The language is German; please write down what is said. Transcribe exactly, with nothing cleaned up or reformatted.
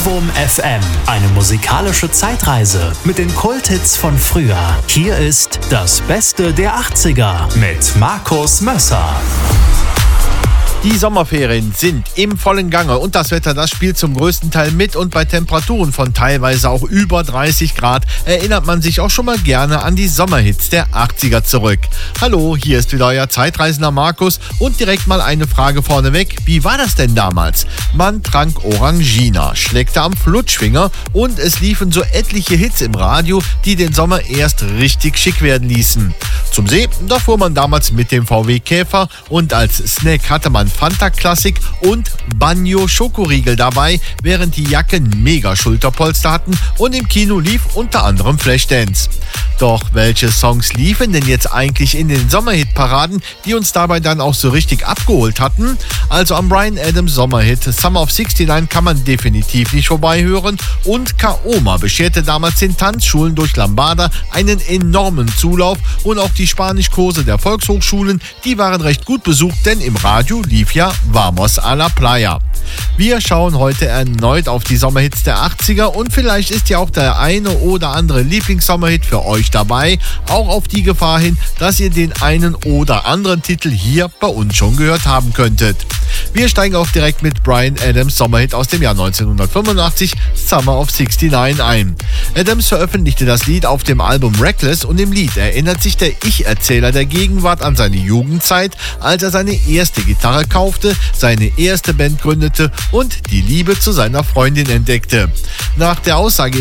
Novum F M, eine musikalische Zeitreise mit den Kulthits von früher. Hier ist das Beste der achtziger mit Markus Mösser. Die Sommerferien sind im vollen Gange und das Wetter, das spielt zum größten Teil mit, und bei Temperaturen von teilweise auch über dreißig Grad erinnert man sich auch schon mal gerne an die Sommerhits der achtziger zurück. Hallo, hier ist wieder euer Zeitreisender Markus und direkt mal eine Frage vorneweg. Wie war das denn damals? Man trank Orangina, schleckte am Flutschfinger und es liefen so etliche Hits im Radio, die den Sommer erst richtig schick werden ließen. Zum See, da fuhr man damals mit dem V W Käfer und als Snack hatte man Fanta Classic und Banjo Schokoriegel dabei, während die Jacken mega Schulterpolster hatten, und im Kino lief unter anderem Flashdance. Doch welche Songs liefen denn jetzt eigentlich in den Sommerhit-Paraden, die uns dabei dann auch so richtig abgeholt hatten? Also am Bryan Adams Sommerhit Summer of sixty-nine kann man definitiv nicht vorbeihören, und Kaoma bescherte damals den Tanzschulen durch Lambada einen enormen Zulauf, und auch die Spanischkurse der Volkshochschulen, die waren recht gut besucht, denn im Radio lief ja Vamos a la Playa. Wir schauen heute erneut auf die Sommerhits der achtziger und vielleicht ist ja auch der eine oder andere Lieblingssommerhit für euch dabei, auch auf die Gefahr hin, dass ihr den einen oder anderen Titel hier bei uns schon gehört haben könntet. Wir steigen auch direkt mit Bryan Adams Sommerhit aus dem Jahr neunzehnhundertfünfundachtzig, Summer of sixty-nine, ein. Adams veröffentlichte das Lied auf dem Album Reckless, und im Lied erinnert sich der Ich-Erzähler der Gegenwart an seine Jugendzeit, als er seine erste Gitarre kaufte, seine erste Band gründete und die Liebe zu seiner Freundin entdeckte. Nach der Aussage